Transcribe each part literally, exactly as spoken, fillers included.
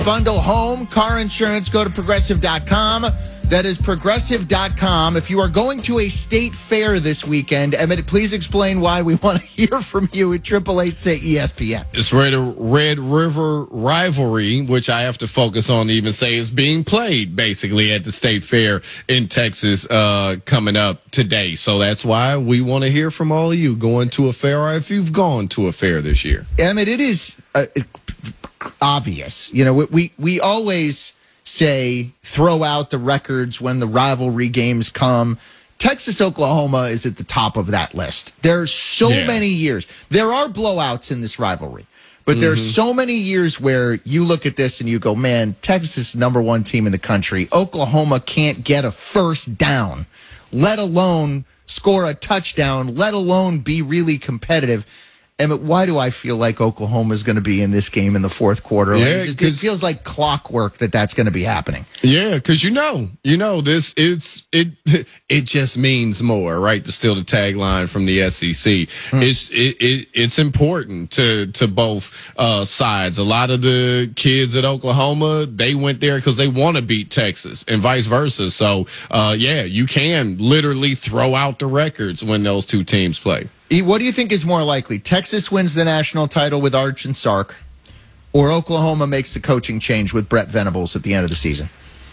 Bundle home, car insurance, go to progressive dot com. That is progressive dot com. If you are going to a state fair this weekend, Emmett, please explain why. We want to hear from you at triple eight say E S P N. It's Red, Red River Rivalry, which I have to focus on to even say is being played basically at the state fair in Texas uh, coming up today. So that's why we want to hear from all of you going to a fair or if you've gone to a fair this year. Emmett, it is uh, obvious. You know, we, we always say throw out the records when the rivalry games come. Texas, Oklahoma is at the top of that list. There's so yeah. many years. There are blowouts in this rivalry, but mm-hmm. there's so many years where you look at this and you go, man, Texas is number one team in the country. Oklahoma can't get a first down, let alone score a touchdown, let alone be really competitive. Emmett, why do I feel like Oklahoma is going to be in this game in the fourth quarter? Yeah, like it, just, it feels like clockwork that that's going to be happening. Yeah, because you know, you know this. It's it. It just means more, right? To steal the tagline from the S E C, mm. it's it, it it's important to to both uh, sides. A lot of the kids at Oklahoma, they went there because they want to beat Texas, and vice versa. So, uh, yeah, you can literally throw out the records when those two teams play. What do you think is more likely? Texas wins the national title with Arch and Sark, or Oklahoma makes the coaching change with Brett Venables at the end of the season?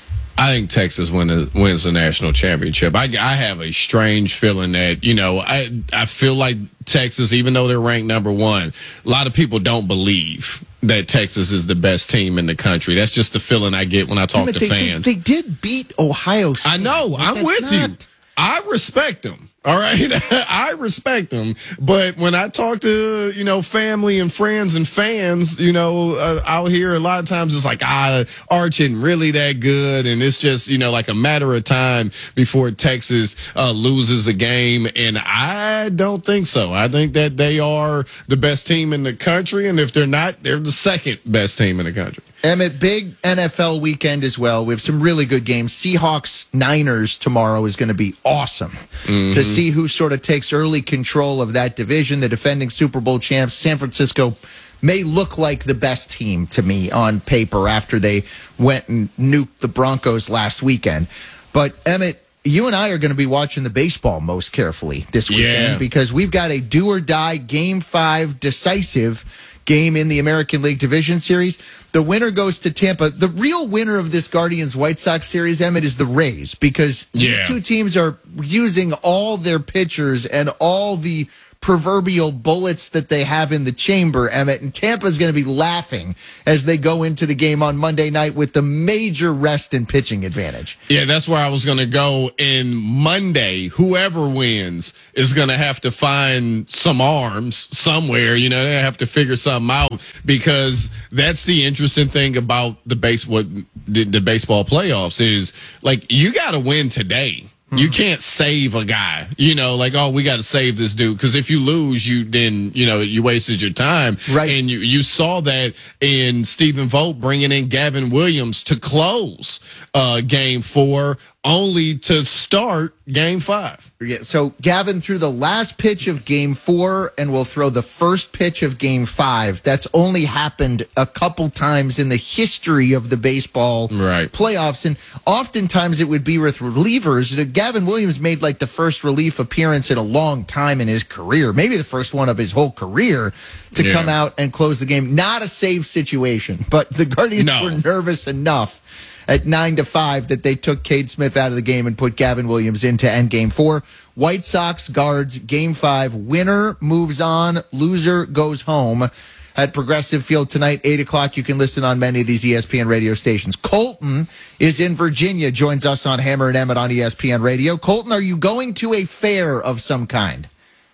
I think Texas win a, wins the national championship. I, I have a strange feeling that, you know, I, I feel like Texas, even though they're ranked number one, a lot of people don't believe that Texas is the best team in the country. That's just the feeling I get when I talk yeah, to they, fans. They, they did beat Ohio State. I know. Like, I'm with not... you. I respect them. All right. I respect them. But when I talk to, you know, family and friends and fans, you know, uh, out here, a lot of times it's like, ah, Arch isn't really that good. And it's just, you know, like a matter of time before Texas uh, loses a game. And I don't think so. I think that they are the best team in the country. And if they're not, they're the second best team in the country. Emmett, big N F L weekend as well. We have some really good games. Seahawks Niners tomorrow is going to be awesome mm-hmm. to see who sort of takes early control of that division. The defending Super Bowl champs, San Francisco, may look like the best team to me on paper after they went and nuked the Broncos last weekend. But Emmett, you and I are going to be watching the baseball most carefully this weekend yeah. because we've got a do or die game five decisive game in the American League Division Series. The winner goes to Tampa. The real winner of this Guardians-White Sox series, Emmett, is the Rays because yeah. these two teams are using all their pitchers and all the proverbial bullets that they have in the chamber, Emmett, and Tampa's going to be laughing as they go into the game on Monday night with the major rest and pitching advantage. Yeah, that's where I was going to go. In Monday, whoever wins is going to have to find some arms somewhere. You know, they have to figure something out because that's the interesting thing about the base, what the, the baseball playoffs is like, you got to win today. You can't save a guy, you know, like, oh, we got to save this dude. Because if you lose, you then, you know, you wasted your time. Right. And you, you saw that in Stephen Vogt bringing in Gavin Williams to close uh, game four, only to start game five. Yeah, so Gavin threw the last pitch of game four and will throw the first pitch of game five. That's only happened a couple times in the history of the baseball right. playoffs. And oftentimes it would be with relievers. Gavin Williams made like the first relief appearance in a long time in his career, maybe the first one of his whole career to yeah. come out and close the game. Not a save situation, but the Guardians no. were nervous enough at nine to five that they took Cade Smith out of the game and put Gavin Williams in to end game four. White Sox guards game five. Winner moves on. Loser goes home. At Progressive Field tonight, eight o'clock. You can listen on many of these E S P N radio stations. Colton is in Virginia, joins us on Hammer and Emmett on E S P N Radio. Colton, are you going to a fair of some kind?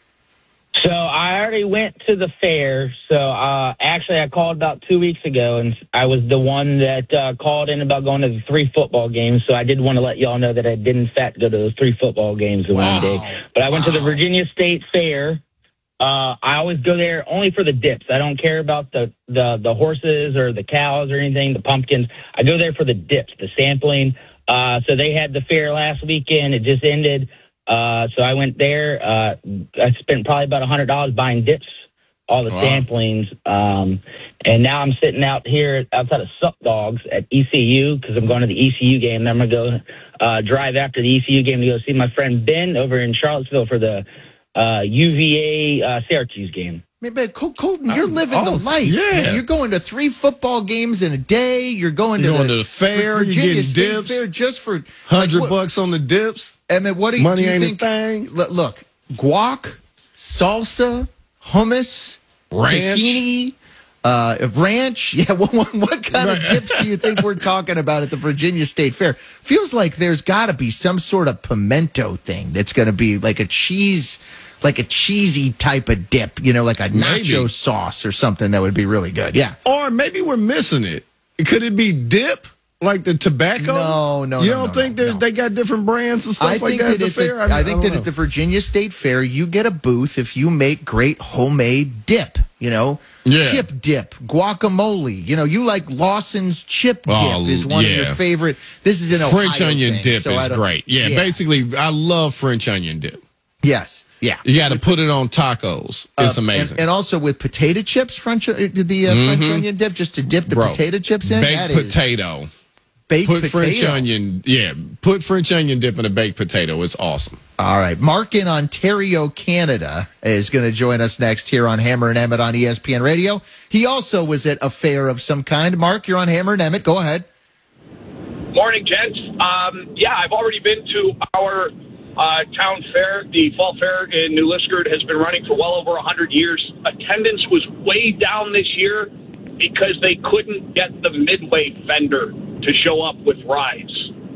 So I already went to the fair. So uh, actually, I called about two weeks ago, and I was the one that uh, called in about going to the three football games. So I did want to let y'all know that I did, in fact, go to those three football games in wow. one day. But I went wow. to the Virginia State Fair. Uh, I always go there only for the dips. I don't care about the, the, the horses or the cows or anything, the pumpkins. I go there for the dips, the sampling. Uh, so they had the fair last weekend. It just ended. Uh, so I went there. Uh, I spent probably about one hundred dollars buying dips all the Wow. samplings. Um, and now I'm sitting out here outside of Sup Dogs at E C U because I'm going to the E C U game. Then I'm going to go uh, drive after the E C U game to go see my friend Ben over in Charlottesville for the uh, U V A uh, Syracuse game. I mean, Col- Colton, you're I'm living the awesome. life. Yeah. You're going to three football games in a day. You're going to You're the, going to the fair. You're Virginia getting State dips. Fair just for Hundred like, what- bucks on the dips. I mean, what do you, Money do you ain't a think? thing. Look, look, guac, salsa, hummus, Ranch. tahini, uh, ranch. Yeah, what, what, what kind of dips do you think we're talking about at the Virginia State Fair? Feels like there's got to be some sort of pimento thing that's going to be like a cheese, like a cheesy type of dip, you know, like a nacho Maybe. sauce or something that would be really good. Yeah. Or maybe we're missing it. Could it be dip? Like the tobacco? No, no, You no, don't no, think no, that no. they got different brands and stuff I like think that at that, the at fair? the, I, mean, I think I that don't at the know. Virginia State Fair, you get a booth if you make great homemade dip. You know, Yeah. chip dip, guacamole. You know, you like Lawson's chip dip Oh, is one yeah. of your favorite. This is an French Ohio onion thing, dip so I is don't- great. Yeah, yeah, basically, I love French onion dip. yes, yeah. You got to put it on tacos. It's Uh, amazing. and, and also with potato chips, French uh, the uh, French onion dip, just to dip the Bro, potato chips in. baked that is potato. baked Put potato. French onion. Yeah, put French onion dip in a baked potato. It's awesome. All right. Mark in Ontario, Canada is going to join us next here on Hammer and Emmett on E S P N Radio. He also was at a fair of some kind. Mark, you're on Hammer and Emmett. Go ahead. Morning, gents. Um, yeah, I've already been to our uh, town fair. The fall fair in New Liskeard has been running for well over one hundred years. Attendance was way down this year because they couldn't get the Midway vendor to show up with rides.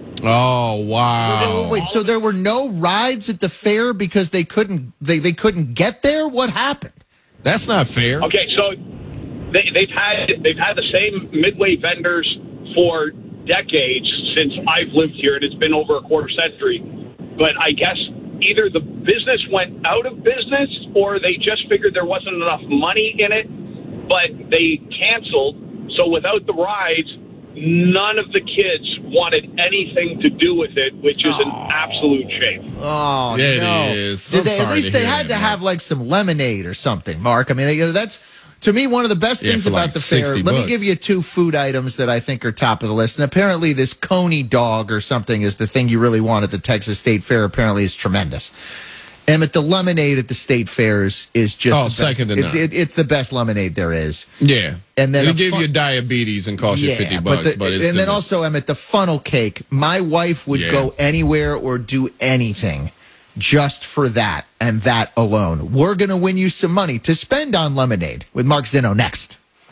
Oh wow! Wait, wait, so there were no rides at the fair because they couldn't they, they couldn't get there? What happened? That's not fair. Okay, so they, they've had they've had the same Midway vendors for decades since I've lived here, and it's been over a quarter century. But I guess either the business went out of business or they just figured there wasn't enough money in it, but they canceled. So without the rides, none of the kids wanted anything to do with it, which is an absolute shame. Oh, Yeah, it no. is. Did I'm they, at sorry least to they hear had that, to man. have like some lemonade or something, Mark. I mean, you know, that's to me one of the best Yeah, things for about like the fair. sixty Let me bucks. give you two food items that I think are top of the list. And apparently this Coney dog or something is the thing you really want at the Texas State Fair. Apparently is tremendous. And at the lemonade at the state fairs is just Oh, the best. second to it's, none. it, it's the best lemonade there is. Yeah, And then it'll a give fun- you diabetes and cost you fifty bucks. but, the, but it's and then the- also, I'm at the funnel cake. My wife would Yeah. go anywhere or do anything just for that and that alone. We're going to win you some money to spend on lemonade with Mark Zinno next.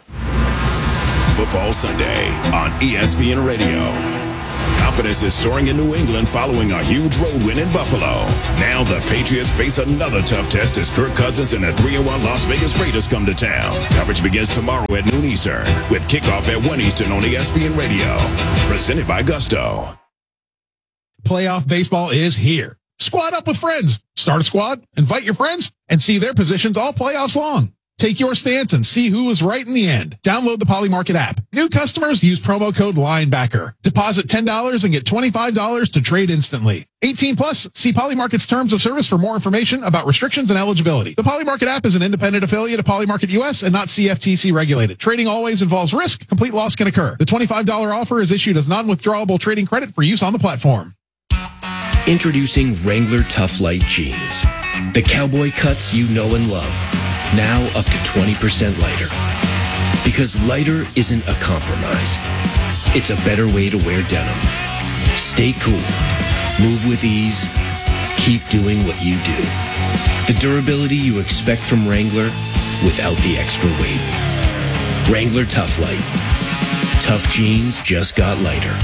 Football Sunday on E S P N Radio. Confidence is soaring in New England following a huge road win in Buffalo. Now the Patriots face another tough test as Kirk Cousins and the three and one Las Vegas Raiders come to town. Coverage begins tomorrow at noon Eastern with kickoff at one Eastern on E S P N Radio. Presented by Gusto. Playoff baseball is here. Squad up with friends. Start a squad, invite your friends, and see their positions all playoffs long. Take your stance and see who was right in the end. Download the Poly Market app. New customers use promo code LINEBACKER. Deposit ten dollars and get twenty-five dollars to trade instantly. eighteen plus. See Poly Market's terms of service for more information about restrictions and eligibility. The Poly Market app is an independent affiliate of Poly Market U S and not C F T C regulated. Trading always involves risk. Complete loss can occur. The twenty-five dollars offer is issued as non-withdrawable trading credit for use on the platform. Introducing Wrangler Tough Light Jeans. The cowboy cuts you know and love. Now up to twenty percent lighter. Because lighter isn't a compromise. It's a better way to wear denim. Stay cool. Move with ease. Keep doing what you do. The durability you expect from Wrangler without the extra weight. Wrangler Tough Light. Tough jeans just got lighter.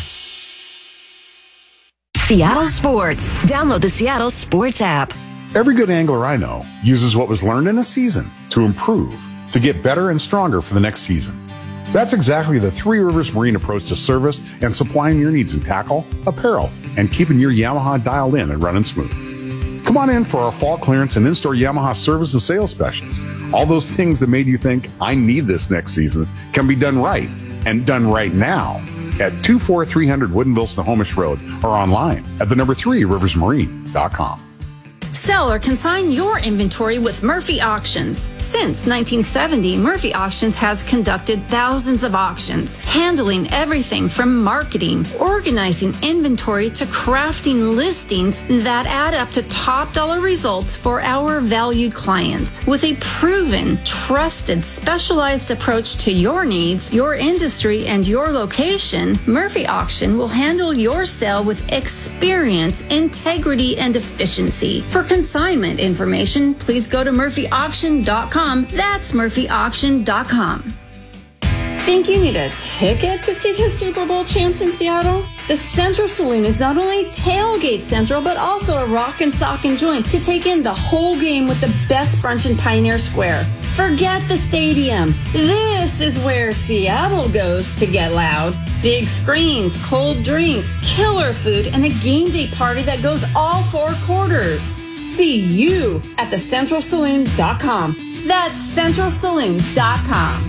Seattle Sports. Download the Seattle Sports app. Every good angler I know uses what was learned in a season to improve, to get better and stronger for the next season. That's exactly the Three Rivers Marine approach to service and supplying your needs in tackle, apparel, and keeping your Yamaha dialed in and running smooth. Come on in for our fall clearance and in-store Yamaha service and sales specials. All those things that made you think, I need this next season, can be done right, and done right now at two four three hundred Woodinville Snohomish Road or online at the number three rivers marine dot com. Sell or consign your inventory with Murphy Auctions. Since nineteen seventy, Murphy Auctions has conducted thousands of auctions, handling everything from marketing, organizing inventory to crafting listings that add up to top dollar results for our valued clients. With a proven, trusted, specialized approach to your needs, your industry, and your location, Murphy Auction will handle your sale with experience, integrity, and efficiency. For consignment information, please go to murphy auction dot com. That's murphy auction dot com. Think you need a ticket to see the Super Bowl champs in Seattle? The Central Saloon is not only tailgate central, but also a rock and sock and joint to take in the whole game with the best brunch in Pioneer Square. Forget the stadium. This is where Seattle goes to get loud. Big screens, cold drinks, killer food, and a game day party that goes all four quarters. See you at the central saloon dot com. That's central saloon dot com.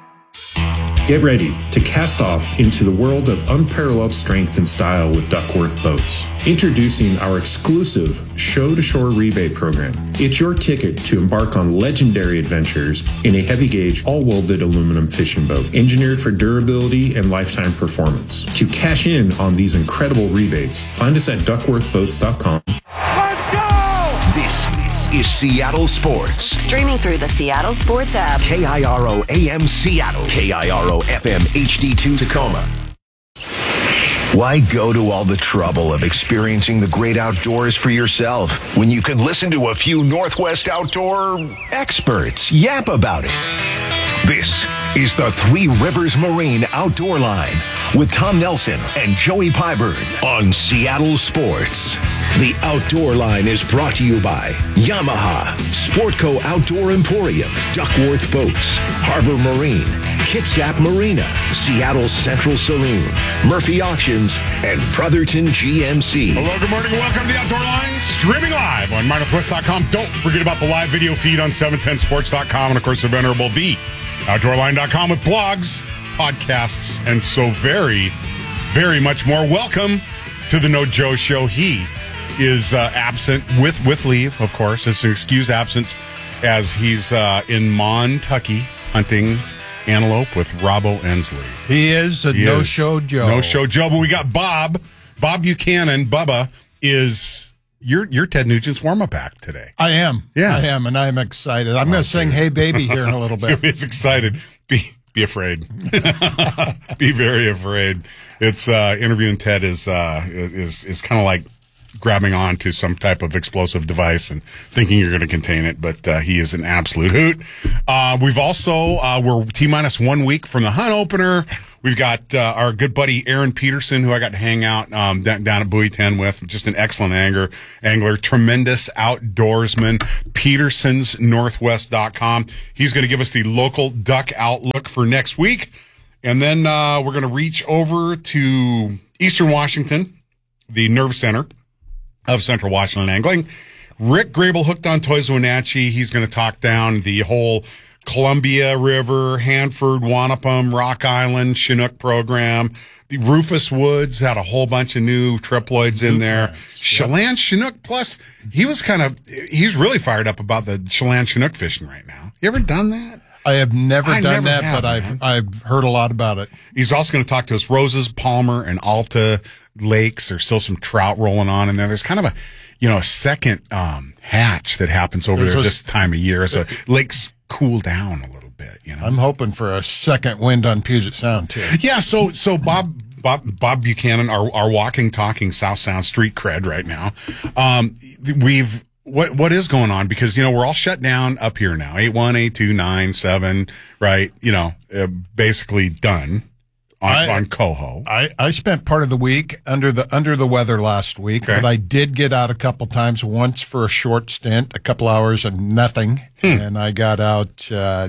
Get ready to cast off into the world of unparalleled strength and style with Duckworth Boats. Introducing our exclusive Show-to-Shore rebate program. It's your ticket to embark on legendary adventures in a heavy-gauge, all-welded aluminum fishing boat, engineered for durability and lifetime performance. To cash in on these incredible rebates, find us at duckworth boats dot com. Let's go! This is Seattle Sports. Streaming through the Seattle Sports app. K I R O A M Seattle. K I R O F M H D two Tacoma. Why go to all the trouble of experiencing the great outdoors for yourself when you can listen to a few Northwest outdoor experts yap about it? This is the Three Rivers Marine Outdoor Line with Tom Nelson and Joey Pyburn on Seattle Sports. The Outdoor Line is brought to you by Yamaha, Sportco Outdoor Emporium, Duckworth Boats, Harbor Marine, Kitsap Marina, Seattle Central Saloon, Murphy Auctions, and Brotherton G M C. Hello, good morning, and welcome to the Outdoor Line, streaming live on my northwest dot com. Don't forget about the live video feed on seven ten sports dot com, and of course the venerable the outdoor line dot com with blogs, podcasts, and so very, very much more. Welcome to the No Joe Show. He is uh, absent with with leave, of course. It's an excused absence as he's uh, in Montucky hunting antelope with Robbo Ensley. He is a he no-show is Joe. No-show Joe, but we got Bob. Bob Buchanan. Bubba is your your Ted Nugent's warm-up act today. I am. Yeah. I am, and I'm excited. I'm oh, going to sing Hey Baby here in a little bit. He's excited. Be be afraid. Be very afraid. It's uh, interviewing Ted is uh, is is kind of like grabbing on to some type of explosive device and thinking you're going to contain it, but uh, he is an absolute hoot. Uh, we've also, uh, we're T-minus one week from the hunt opener. We've got uh, our good buddy Aaron Peterson, who I got to hang out um, down, down at Bowie ten with. Just an excellent angler, angler, tremendous outdoorsman. Petersons Northwest dot com. He's going to give us the local duck outlook for next week. And then uh, we're going to reach over to Eastern Washington, the Nerve Center of Central Washington Angling. Rick Grable, hooked on toys Wenatchee. He's going to talk down the whole Columbia River, Hanford, Wanapum, Rock Island, Chinook program. The Rufus Woods had a whole bunch of new triploids in there. Chelan Chinook, plus he was kind of, he's really fired up about the Chelan Chinook fishing right now. You ever done that? I have never I done never that, have, but I've man. I've heard a lot about it. He's also going to talk to us Roses, Palmer, and Alta lakes. There's still some trout rolling on in there. There's kind of a, you know, a second um, hatch that happens over There's there this time of year. So lakes cool down a little bit. You know, I'm hoping for a second wind on Puget Sound too. Yeah. So so Bob. Bob, Bob Buchanan, our, our walking, talking South Sound street cred right now. Um, we've, What what is going on? Because, you know, we're all shut down up here now. eight one, eight two, nine seven, right? You know, uh, basically done on, I, on Coho. I, I spent part of the week under the under the weather last week, okay. But I did get out a couple times, once for a short stint, a couple hours and nothing. Hmm. And I got out uh,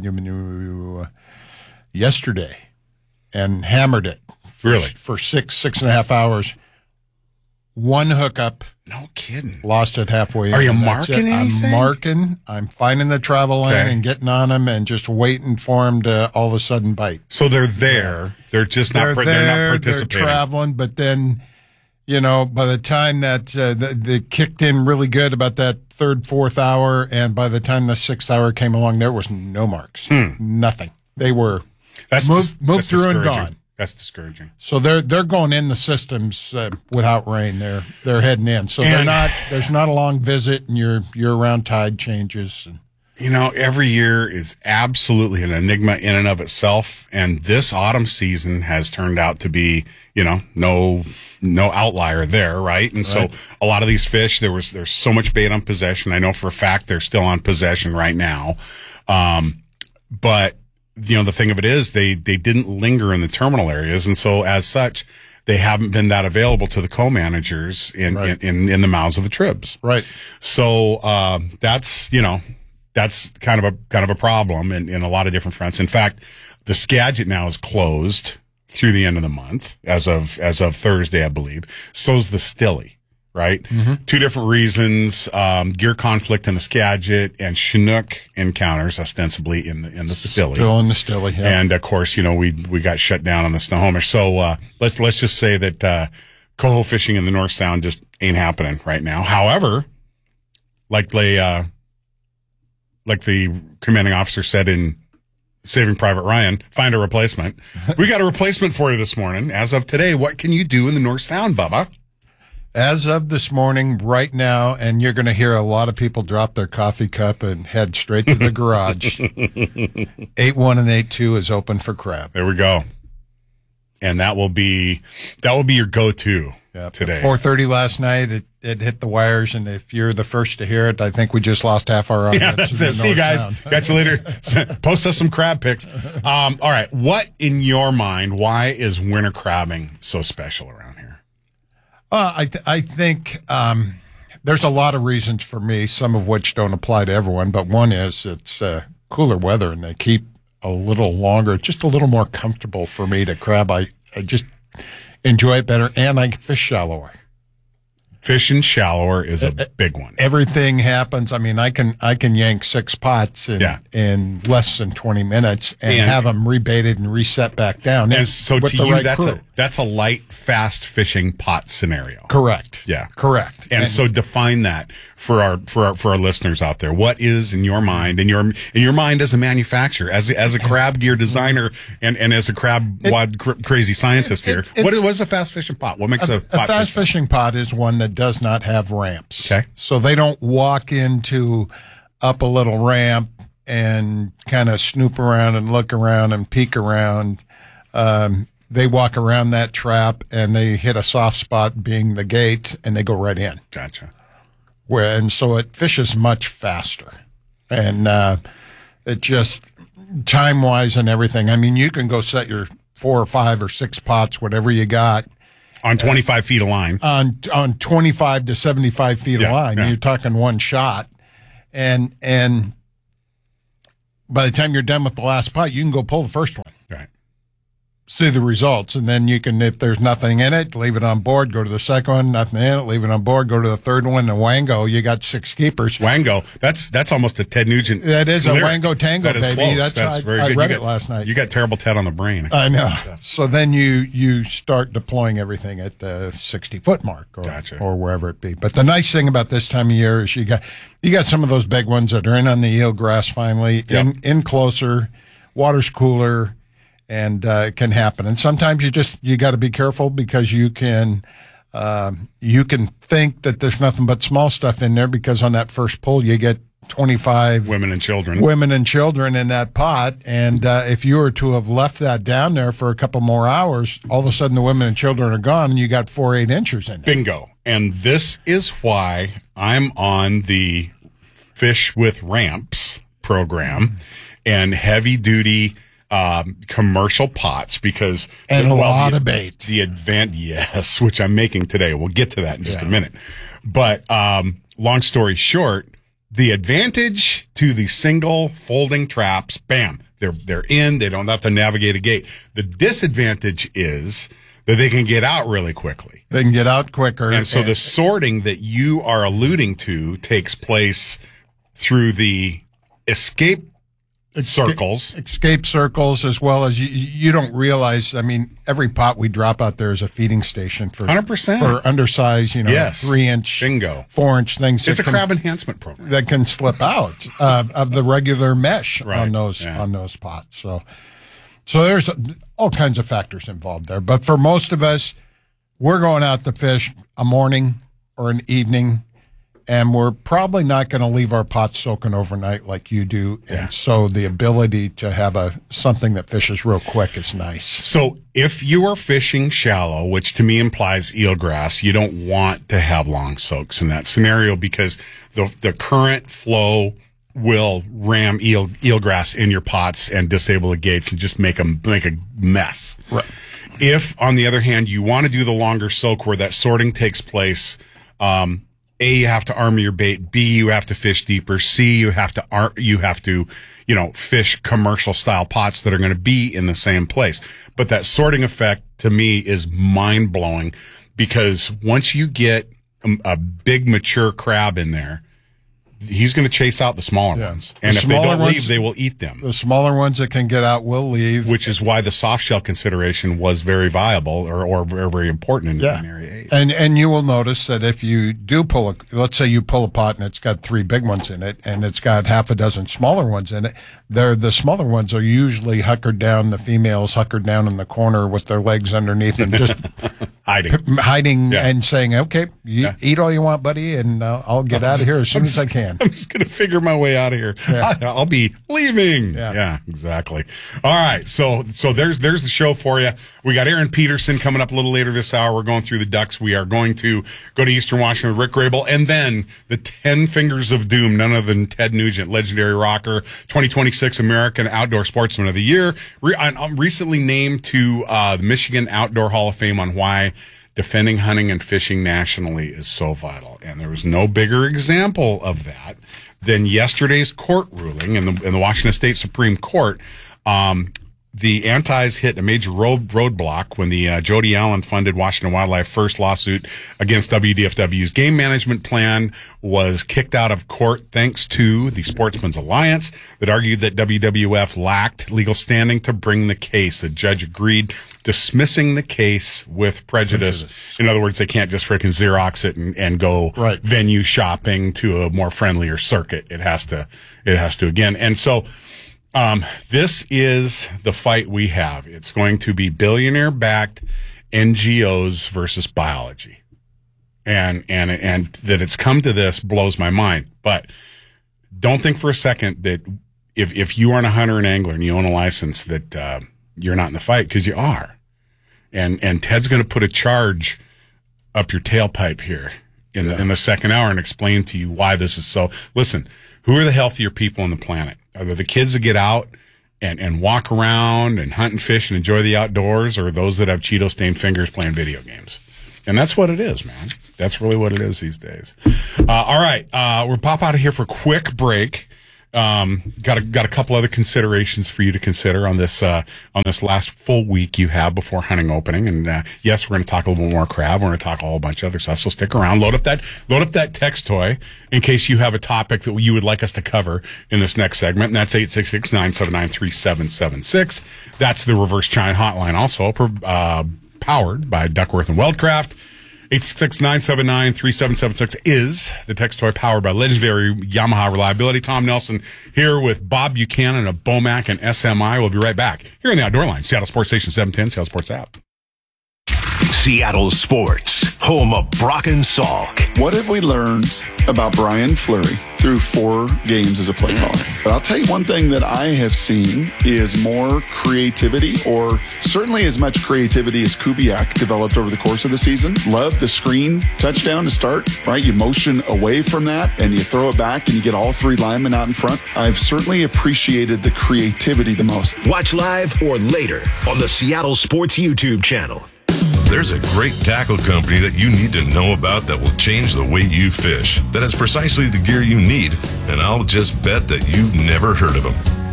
yesterday and hammered it. For, really? For six, six and a half hours. One hookup. No kidding. Lost it halfway. Are in, you marking anything? I'm marking. I'm finding the travel lane okay. and getting on them and just waiting for them to all of a sudden bite. So they're there. They're just they're not. There, they're not participating. They're traveling, but then You know, by the time that uh, the, they kicked in really good about that third, fourth hour, and by the time the sixth hour came along, there was no marks, Hmm. nothing. They were That's moved, dis- moved that's through and discouraging. gone. That's discouraging. So they're they're going in the systems uh, without rain. They're they're heading in. So they're And- not. There's not a long visit, and your year round tide changes. And, You know, every year is absolutely an enigma in and of itself. And this autumn season has turned out to be, you know, no, no outlier there. Right. And Right. so a lot of these fish, there was, there's so much bait on possession. I know for a fact they're still on possession right now. Um, but you know, the thing of it is they, they didn't linger in the terminal areas. And so as such, they haven't been that available to the co-managers in, Right. in, in, in the mouths of the tribs. right. So, uh, that's, you know, that's kind of a, kind of a problem in, in a lot of different fronts. In fact, the Skagit now is closed through the end of the month as of, as of Thursday, I believe. So's the Stilly, right? Mm-hmm. Two different reasons, um, gear conflict in the Skagit and Chinook encounters ostensibly in the, in the Stilly. Still in the Stilly. Yeah. And of course, you know, we, we got shut down on the Snohomish. So, uh, let's, let's just say that, uh, coho fishing in the North Sound just ain't happening right now. However, like they, uh, like the commanding officer said in Saving Private Ryan, find a replacement. We got a replacement for you this morning. As of today, what can you do in the North Sound, Bubba? As of this morning, right now, and you're going to hear a lot of people drop their coffee cup and head straight to the garage. eight one and eight two is open for crab. There we go. And that will be, that will be your go-to Yep. today. four thirty last night, it, it hit the wires, and if you're the first to hear it, I think we just lost half our audience. Yeah, that's in it. the See you North guys. Sound. Catch you later. Post us some crab pics. Um, all right. What, in your mind, why is winter crabbing so special around here? Uh, I th- I think um, there's a lot of reasons for me, some of which don't apply to everyone, but one is it's uh, cooler weather, and they keep a little longer, just a little more comfortable for me to crab. I, I just enjoy it better, and I fish shallower. Fishing shallower is a big one. Everything happens. I mean, I can I can yank six pots in Yeah. in less than twenty minutes and, And- have them rebaited and reset back down. And so with to the you, right that's crew. a, that's a light, fast fishing pot scenario. Correct. Yeah. Correct. And, so define that for our for our for our listeners out there. What is in your mind, in your in your mind as a manufacturer, as a, as a crab gear designer, and, and as a crab wad cr- crazy scientist here? it- what is what is a fast fishing pot? What makes a, a, pot a fast fish? fishing pot is one that does not have ramps. Okay. So they don't walk into up a little ramp and kind of snoop around and look around and peek around. Um, they walk around that trap and they hit a soft spot, being the gate, and they go right in. Gotcha. Where and so it fishes much faster, and uh, it just time wise and everything. I mean, you can go set your four or five or six pots, whatever you got, On twenty-five feet of line. on on twenty-five to seventy-five feet Yeah, of line. yeah. You're talking one shot, and and by the time you're done with the last pot, you can go pull the first one. Right. See the results, and then you can, if there's nothing in it, leave it on board, go to the second one, nothing in it, leave it on board, go to the third one, and Wango, you got six keepers. Wango. That's that's almost a Ted Nugent. That is a lyric. Wango Tango, That is baby. close. That's, That's I, very I good. read You it got- last night. You got terrible Ted on the brain. I know. So then you you start deploying everything at the sixty foot mark, or Gotcha. or wherever it be. But the nice thing about this time of year is you got you got some of those big ones that are in on the eelgrass finally, in in closer, water's cooler, and uh, it can happen. And sometimes you just you got to be careful because you can. Um, you can think that there's nothing but small stuff in there because on that first pull you get twenty-five Women and children. women and children in that pot. And uh, if you were to have left that down there for a couple more hours, all of a sudden the women and children are gone and you got four, eight inches in there. Bingo. And this is why I'm on the Fish with Ramps program and heavy duty um, commercial pots because And a well, lot the, of bait. The advent, yes, which I'm making today. We'll get to that in just Yeah. a minute. But um, long story short, the advantage to the single folding traps, bam, they're they're in. They don't have to navigate a gate. The disadvantage is that they can get out really quickly. They can get out quicker. And so the sorting that you are alluding to takes place through the escape circles. Escape circles, as well as you, you don't realize, I mean, every pot we drop out there is a feeding station for one hundred percent. For undersized, you know, yes. three-inch, bingo, four-inch things. It's a can, crab enhancement program. That can slip out uh, of the regular mesh right. on those yeah. on those pots. So, so there's all kinds of factors involved there. But for most of us, we're going out to fish a morning or an evening, and we're probably not going to leave our pots soaking overnight like you do. Yeah. And so the ability to have a something that fishes real quick is nice. So if you are fishing shallow, which to me implies eelgrass, you don't want to have long soaks in that scenario because the the current flow will ram eel eelgrass in your pots and disable the gates and just make them make a mess. Right. If, on the other hand, you want to do the longer soak where that sorting takes place, um, A, you have to armor your bait. B, you have to fish deeper. C, you have to ar- you have to, you know, fish commercial style pots that are going to be in the same place. But that sorting effect to me is mind blowing because once you get a, a big mature crab in there, he's going to chase out the smaller yeah. ones. And the if they don't ones, leave, they will eat them. The smaller ones that can get out will leave. Which is why the soft shell consideration was very viable or, or very, very important in, yeah. in Area eight. And and you will notice that if you do pull a, let's say you pull a pot and it's got three big ones in it and it's got half a dozen smaller ones in it, they're, the smaller ones are usually huckered down, the females huckered down in the corner with their legs underneath them, just hiding, p- hiding yeah. and saying, okay, you yeah. eat all you want, buddy, and uh, I'll get out of here as soon just, as I can. I'm just going to figure my way out of here. Yeah. I, I'll be leaving. Yeah. yeah, exactly. All right. So, so there's, there's the show for you. We got Aaron Peterson coming up a little later this hour. We're going through the ducks. We are going to go to Eastern Washington with Rick Grable and then the ten fingers of doom, none other than Ted Nugent, legendary rocker, twenty twenty-six American Outdoor Sportsman of the Year. Re- I'm recently named to, uh, the Michigan Outdoor Hall of Fame on why defending hunting and fishing nationally is so vital. And there was no bigger example of that than yesterday's court ruling in the, in the Washington State Supreme Court. Um, the antis hit a major road roadblock when the uh, Jody Allen funded Washington Wildlife First lawsuit against W D F W's game management plan was kicked out of court thanks to the Sportsman's Alliance that argued that W W F lacked legal standing to bring the case. The judge agreed, dismissing the case with prejudice. prejudice. In other words, they can't just freaking Xerox it and, and go right. venue shopping to a more friendlier circuit. It has to, it has to again. And so, Um, this is the fight we have. It's going to be billionaire-backed N G Os versus biology. And, and, and that it's come to this blows my mind. But don't think for a second that if, if you aren't a hunter and angler and you own a license that, uh, you're not in the fight, because you are. And, and Ted's going to put a charge up your tailpipe here in the, in the second hour and explain to you why this is so. Listen, who are the healthier people on the planet? Are they the kids that get out and, and walk around and hunt and fish and enjoy the outdoors, or those that have Cheeto-stained fingers playing video games? And that's what it is, man. That's really what it is these days. Uh, all right. Uh, we'll pop out of here for a quick break. Um, got a, got a couple other considerations for you to consider on this, uh, on this last full week you have before hunting opening. And, uh, yes, we're going to talk a little bit more crab. We're going to talk a whole bunch of other stuff. So stick around, load up that, load up that text toy in case you have a topic that you would like us to cover in this next segment. And that's eight six six, nine seven nine, three seven seven six. That's the reverse chine hotline also, uh, powered by Duckworth and Weldcraft. eight six six, nine seven nine, three seven seven six is the text toy powered by legendary Yamaha reliability. Tom Nelson here with Bob Buchanan of Bomac and S M I. We'll be right back here in the Outdoor Line, Seattle Sports Station seven ten, Seattle Sports app. Seattle Sports, home of Brock and Salk. What have we learned about Brian Fleury through four games as a play caller? But I'll tell you one thing that I have seen is more creativity, or certainly as much creativity as Kubiak developed over the course of the season. Love the screen touchdown to start, right? You motion away from that and you throw it back and you get all three linemen out in front. I've certainly appreciated the creativity the most. Watch live or later on the Seattle Sports YouTube channel. There's a great tackle company that you need to know about that will change the way you fish, that has precisely the gear you need, and I'll just bet that you've never heard of them.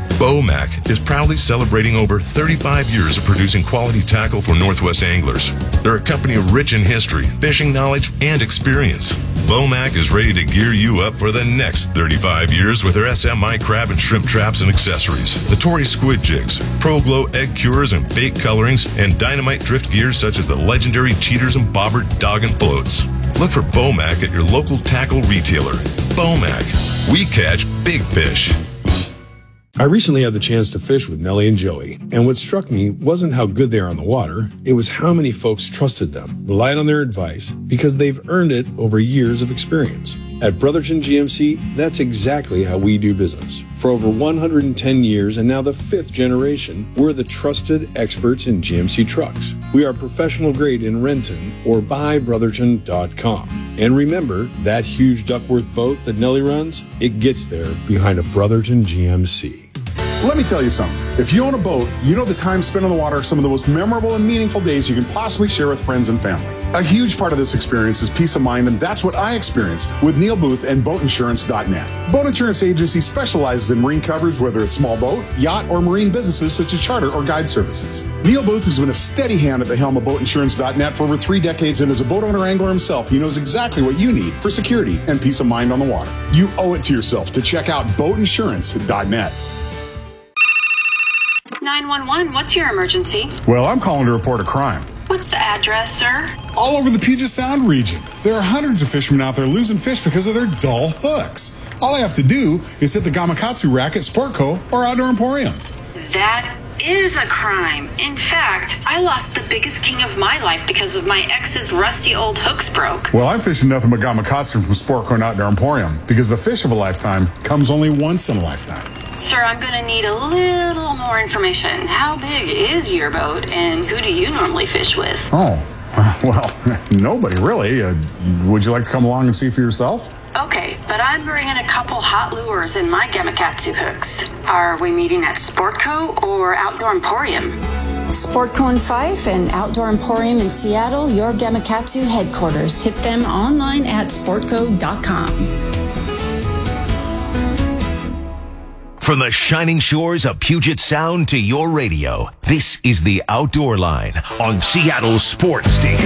Bomac is proudly celebrating over thirty-five years of producing quality tackle for Northwest anglers. They're a company rich in history, fishing knowledge, and experience. Bomac is ready to gear you up for the next thirty-five years with their S M I crab and shrimp traps and accessories, the Tory squid jigs, Pro Glow egg cures and bait colorings, and dynamite drift gears such as the legendary Cheaters and Bobber dog and floats. Look for Bomac at your local tackle retailer. Bomac. We catch big fish. I recently had the chance to fish with Nellie and Joey, and what struck me wasn't how good they are on the water, it was how many folks trusted them, relied on their advice, because they've earned it over years of experience. At Brotherton G M C, that's exactly how we do business. For over one hundred ten years and now the fifth generation, we're the trusted experts in G M C trucks. We are professional grade in Renton or buy brotherton dot com. And remember, that huge Duckworth boat that Nellie runs, it gets there behind a Brotherton G M C. Let me tell you something. If you own a boat, you know the time spent on the water are some of the most memorable and meaningful days you can possibly share with friends and family. A huge part of this experience is peace of mind, and that's what I experience with Neil Booth and boat insurance dot net. Boat Insurance Agency specializes in marine coverage, whether it's small boat, yacht, or marine businesses such as charter or guide services. Neil Booth has been a steady hand at the helm of boat insurance dot net for over three decades, and as a boat owner angler himself, he knows exactly what you need for security and peace of mind on the water. You owe it to yourself to check out boat insurance dot net. nine one one, what's your emergency? Well, I'm calling to report a crime. What's the address, sir? All over the Puget Sound region. There are hundreds of fishermen out there losing fish because of their dull hooks. All I have to do is hit the Gamakatsu rack at Sportco or Outdoor Emporium. That is a crime. In fact, I lost the biggest king of my life because of my ex's rusty old hooks broke. Well, I'm fishing nothing but Gamakatsu from Sportco and Outdoor Emporium because the fish of a lifetime comes only once in a lifetime. Sir, I'm going to need a little more information. How big is your boat, and who do you normally fish with? Oh, well, nobody really. Uh, would you like to come along and see for yourself? Okay, but I'm bringing a couple hot lures in my Gamakatsu hooks. Are we meeting at Sportco or Outdoor Emporium? Sportco in Fife and Outdoor Emporium in Seattle, your Gamakatsu headquarters. Hit them online at sportco dot com. From the shining shores of Puget Sound to your radio, this is the Outdoor Line on Seattle's Sports Station.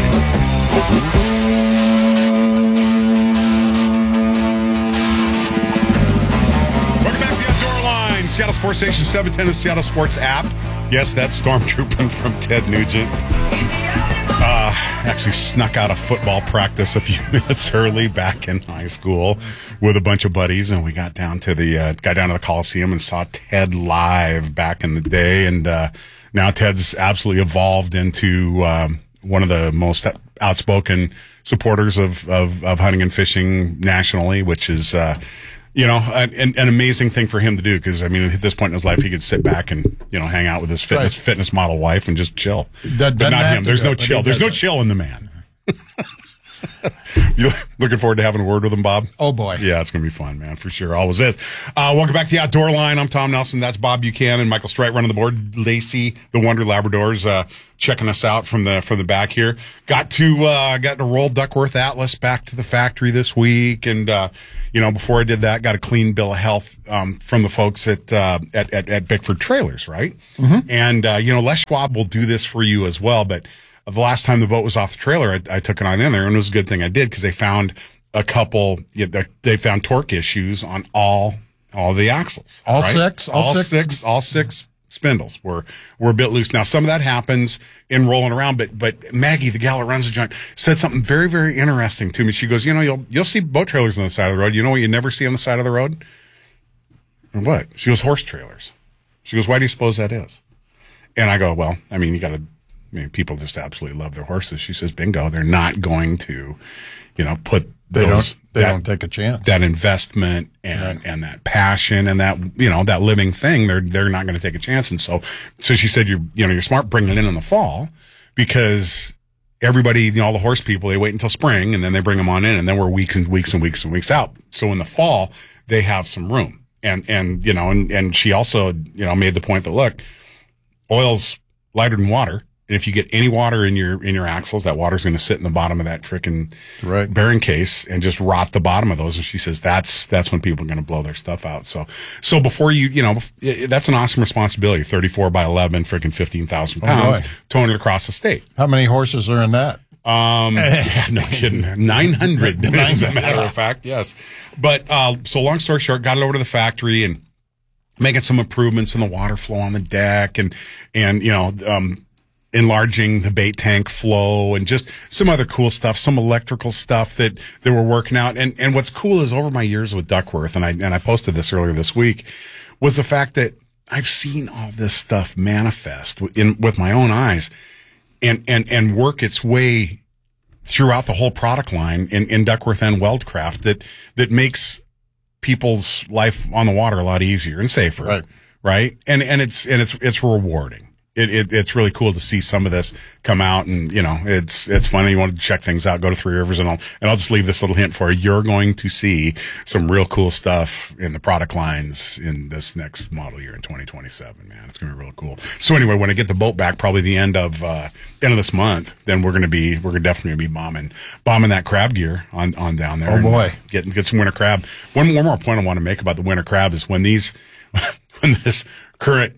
Welcome back to the Outdoor Line, Seattle Sports Station seven ten, the Seattle Sports app. Yes, that's stormtrooping from Ted Nugent. Uh, actually snuck out of football practice a few minutes early back in high school with a bunch of buddies, and we got down to the uh, got down to the Coliseum and saw Ted live back in the day. And uh, now Ted's absolutely evolved into um, one of the most outspoken supporters of, of, of hunting and fishing nationally, which is uh, you know, an, an amazing thing for him to do, because I mean, at this point in his life, he could sit back and, you know, hang out with his fitness right. fitness model wife and just chill. That, but not him. There's no chill. There's no chill in the man. You looking forward to having a word with him, Bob? Oh, boy. Yeah, it's going to be fun, man, for sure. Always is. Uh, welcome back to the Outdoor Line. I'm Tom Nelson. That's Bob Buchanan, Michael Strite running the board. Lacey, the Wonder Labradors, uh, checking us out from the from the back here. Got to uh, got to roll Duckworth Atlas back to the factory this week, and uh, you know, before I did that, got a clean bill of health um, from the folks at, uh, at at at Bickford Trailers, right? Mm-hmm. And uh, you know, Les Schwab will do this for you as well, but. The last time the boat was off the trailer, I, I took it on in there, and it was a good thing I did because they found a couple. You know, they found torque issues on all all the axles. All right? six, all, all six? six, all six spindles were were a bit loose. Now some of that happens in rolling around, but but Maggie, the gal that runs the joint, said something very very interesting to me. She goes, you know, you'll you'll see boat trailers on the side of the road. You know what you never see on the side of the road? And what? She goes, horse trailers. She goes, why do you suppose that is? And I go, well, I mean, you got to. I mean, people just absolutely love their horses. She says, bingo, they're not going to, you know, put they those, don't they that, don't take a chance. That investment and, right. and that passion and that, you know, that living thing, they're they're not going to take a chance. And so so she said, you're you know, you're smart bringing it in in the fall because everybody, you know, all the horse people, they wait until spring and then they bring them on in, and then we're weeks and weeks and weeks and weeks out. So in the fall, they have some room. And and you know, and, and she also, you know, made the point that look, oil's lighter than water. And if you get any water in your in your axles, that water's going to sit in the bottom of that freaking right. bearing case and just rot the bottom of those. And she says that's that's when people are going to blow their stuff out. So so before you you know that's an awesome responsibility. thirty-four by eleven, freaking fifteen thousand pounds, oh towing it across the state. How many horses are in that? Um, yeah, no kidding. nine hundred, as a matter of fact, yes. But, uh, so long story short, got it over to the factory and making some improvements in the water flow on the deck and, and, you know, um, enlarging the bait tank flow and just some other cool stuff, some electrical stuff that, that we're working out. And, and what's cool is over my years with Duckworth, and I, and I posted this earlier this week, was the fact that I've seen all this stuff manifest in, with my own eyes. And, and, and work its way throughout the whole product line in, in Duckworth and Weldcraft that, that makes people's life on the water a lot easier and safer. Right. Right. And, and it's, and it's, it's rewarding. It, it, it's really cool to see some of this come out, and you know, it's it's funny. You want to check things out, go to Three Rivers, and I'll and I'll just leave this little hint for you. You're going to see some real cool stuff in the product lines in this next model year in twenty twenty-seven. Man, it's going to be real cool. So anyway, when I get the boat back, probably the end of uh, end of this month, then we're going to be we're definitely going to be bombing bombing that crab gear on on down there. Oh boy, get get some winter crab. One one more point I want to make about the winter crab is when these when this current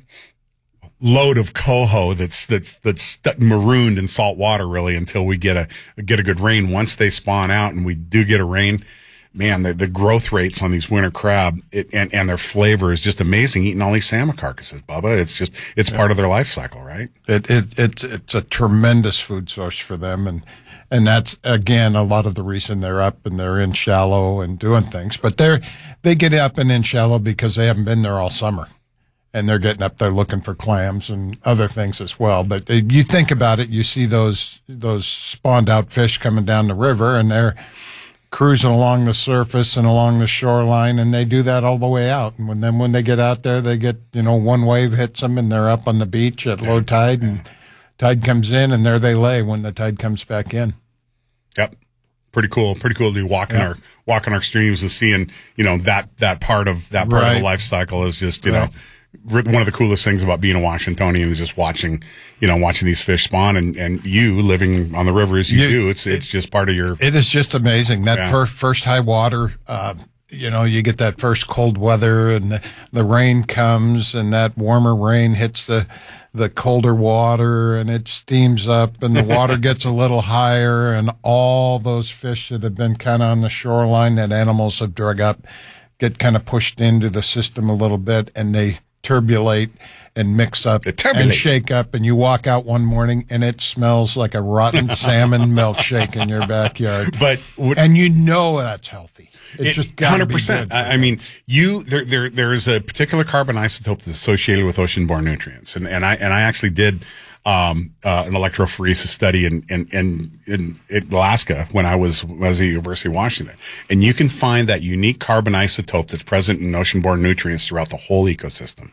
load of coho that's that's that's stuck marooned in salt water really until we get a get a good rain. Once they spawn out and we do get a rain, man, the, the growth rates on these winter crab it, and and their flavor is just amazing. Eating all these salmon carcasses, Bubba, it's just it's yeah. part of their life cycle, right? It it it's it's a tremendous food source for them, and and that's again a lot of the reason they're up and they're in shallow and doing things. But they're they get up and in shallow because they haven't been there all summer. And they're getting up there looking for clams and other things as well. But you think about it, you see those those spawned out fish coming down the river, and they're cruising along the surface and along the shoreline, and they do that all the way out. And when, then when they get out there, they get, you know, one wave hits them, and they're up on the beach at low tide, and tide comes in, and there they lay when the tide comes back in. Yep. Pretty cool. Pretty cool to be walking yeah. our walking our streams and seeing, you know, that that part of that part right. of the life cycle is just, you right. know, one of the coolest things about being a Washingtonian is just watching, you know, watching these fish spawn, and, and you living on the river as you, you do. It's it's just part of your. It is just amazing that yeah. first first high water. Uh, you know, you get that first cold weather, and the, the rain comes, and that warmer rain hits the the colder water, and it steams up, and the water gets a little higher, and all those fish that have been kind of on the shoreline that animals have drug up get kind of pushed into the system a little bit, and they turbulate and mix up and shake up, and you walk out one morning and it smells like a rotten salmon milkshake in your backyard. But would, and you know that's healthy. It's it, just one hundred percent. I, I mean, you there there there is a particular carbon isotope that's associated with ocean-borne nutrients, and and I and I actually did um, uh, an electrophoresis study in in, in in in Alaska when I was when I was at the University of Washington, and you can find that unique carbon isotope that's present in ocean-borne nutrients throughout the whole ecosystem.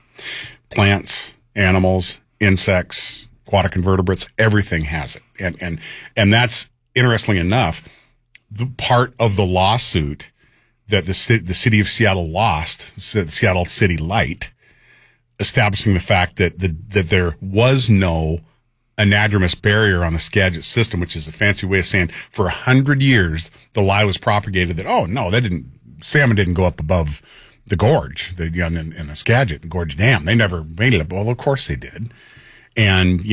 Plants, animals, insects, aquatic invertebrates, everything has it. And, and, and that's, interestingly enough, the part of the lawsuit that the, the city of Seattle lost, the Seattle City Light, establishing the fact that the, that there was no anadromous barrier on the Skagit system, which is a fancy way of saying for a hundred years, the lie was propagated that, oh no, that didn't, salmon didn't go up above the gorge, the, in, in the Skagit Gorge Dam. They never made it up. Well, of course they did. And,